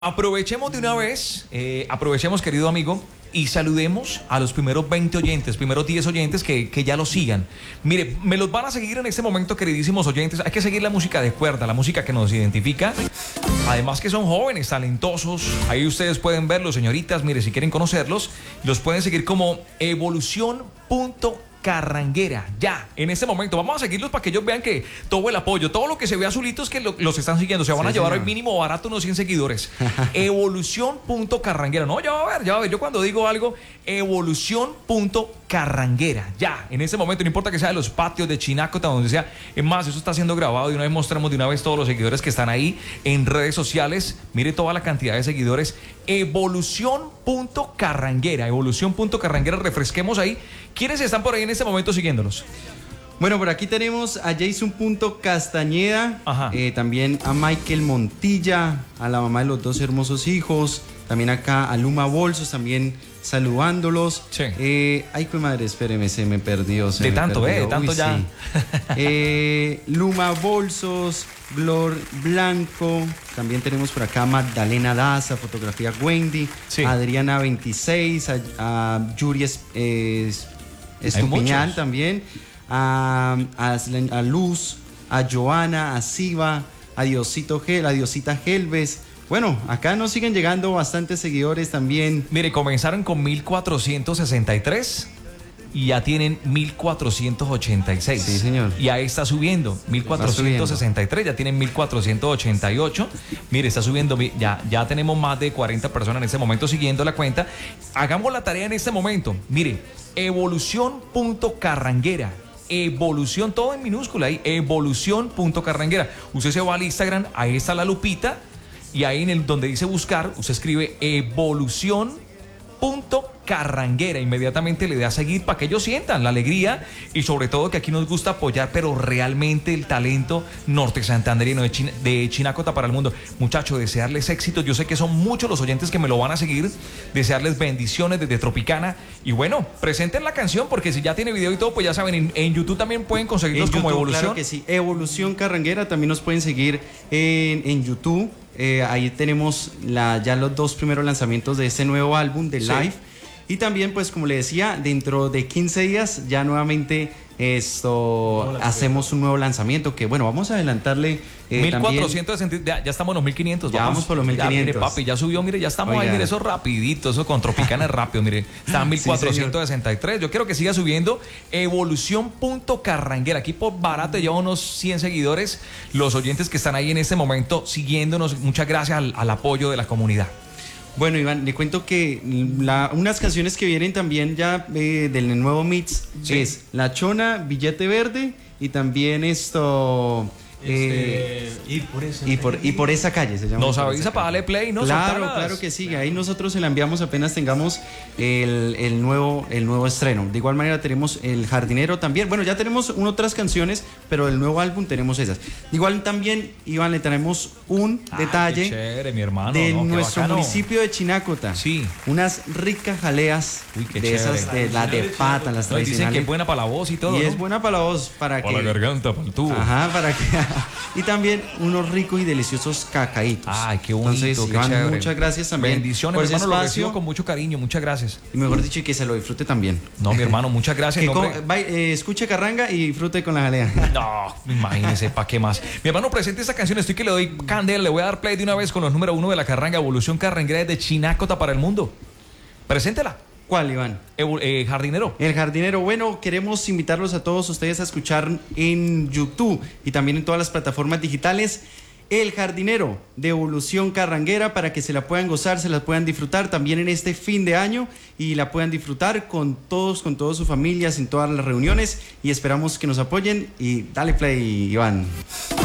Aprovechemos de una vez, aprovechemos, querido amigo, y saludemos a los primeros 20 oyentes, primeros 10 oyentes que ya lo sigan. Mire, me los van a seguir en este momento, queridísimos oyentes. Hay que seguir la música de cuerda, la música que nos identifica. Además que son jóvenes, talentosos. Ahí ustedes pueden verlos, señoritas. Mire, si quieren conocerlos, los pueden seguir como evolución.carranguera. Ya, en este momento vamos a seguirlos para que ellos vean que todo el apoyo, todo lo que se ve azulito es que los están siguiendo. Se van a llevar al mínimo barato unos 100 seguidores. Evolución.carranguera. No, ya va a ver. Yo cuando digo algo, evolución.carranguera. Ya, en este momento, no importa que sea de los patios de Chinacota, donde sea. Es más, eso está siendo grabado. De una vez mostramos de una vez todos los seguidores que están ahí en redes sociales. Mire toda la cantidad de seguidores. Evolución.carranguera. Evolución.carranguera. Refresquemos ahí. ¿Quiénes están por ahí en este momento siguiéndolos? Bueno, por aquí tenemos a Jason.Castañeda, también a Michael Montilla, a la mamá de los dos hermosos hijos, también acá a Luma Bolsos, también saludándolos. Sí. Ay, qué madre, espéreme, se me perdió. De tanto ya. Sí. Luma Bolsos, Glor Blanco, también tenemos por acá a Magdalena Daza, fotografía Wendy, sí. A Adriana 26, a Yuri Estupiñán también, a Luz, a Joana, a Siva, a Diosita Gelves. Bueno, acá nos siguen llegando bastantes seguidores también. Mire, comenzaron con 1463 y ya tienen 1486. Sí, señor. Y ahí está subiendo, 1463, ya tienen 1488. Mire, está subiendo, ya tenemos más de 40 personas en este momento siguiendo la cuenta. Hagamos la tarea en este momento. Mire, evolución.carranguera. Evolución, todo en minúscula ahí, evolución.carranguera. Usted se va al Instagram, ahí está la lupita, y ahí donde dice buscar, usted escribe evolución.carranguera. Inmediatamente le da a seguir para que ellos sientan la alegría y sobre todo que aquí nos gusta apoyar, pero realmente el talento norte santanderino de Chinacota para el mundo. Muchachos, desearles éxito. Yo sé que son muchos los oyentes que me lo van a seguir. Desearles bendiciones desde Tropicana. Y bueno, presenten la canción porque si ya tiene video y todo, pues ya saben, en YouTube también pueden conseguirlos como YouTube, Evolución. Claro que sí, Evolución Carranguera. También nos pueden seguir en YouTube. Ahí tenemos ya los dos primeros lanzamientos de este nuevo álbum de Live. Y también, pues como le decía, dentro de 15 días ya nuevamente hacemos un nuevo lanzamiento que, bueno, vamos a adelantarle 1460, ya estamos en los 1500. Ya vamos por los 1500. Ya, mire, papi, ya subió, mire, ya estamos ahí, mire, eso rapidito, eso con Tropicana es rápido, mire, está en 1463. Yo quiero que siga subiendo. Evolución.carranguera, aquí por barato lleva unos 100 seguidores, los oyentes que están ahí en este momento siguiéndonos. Muchas gracias al apoyo de la comunidad. Bueno, Iván, le cuento que unas canciones que vienen también ya del nuevo mix es La Chona, Billete Verde y también y por esa calle se llama. Nos avisa para darle play, ¿no? Claro que sí. Ahí nosotros se la enviamos apenas tengamos el nuevo estreno. De igual manera tenemos El Jardinero también. Bueno, ya tenemos otras canciones, pero del nuevo álbum tenemos esas. Igual también, Iván, le traemos un detalle chévere, mi hermano, de nuestro municipio de Chinacota. Sí. Unas ricas jaleas de esas, de la de pata, las tradicionales. Dicen que es buena para la voz y todo. Y ¿no? es buena para la voz, para la garganta, para el tubo. Ajá, para que. Y también unos ricos y deliciosos cacaitos. Ay, qué bonito. Entonces, qué Iván, chévere. Muchas gracias también. Bendiciones, por mi hermano, lo ese recibo espacio. con mucho cariño, muchas gracias. Y mejor dicho, que se lo disfrute también. No, mi hermano, muchas gracias. Escuche Carranga y disfrute con la jalea. No, imagínese, ¿para qué más? Mi hermano, presente esta canción, estoy que le doy candela, le voy a dar play de una vez con los número 1 de la Carranga, Evolución Carranguera de Chinacota para el mundo. Preséntela. ¿Cuál, Iván? Jardinero. El Jardinero. Bueno, queremos invitarlos a todos ustedes a escuchar en YouTube y también en todas las plataformas digitales El Jardinero de Evolución Carranguera para que se la puedan gozar, se la puedan disfrutar también en este fin de año y la puedan disfrutar con todas sus familias, en todas las reuniones y esperamos que nos apoyen y dale play, Iván.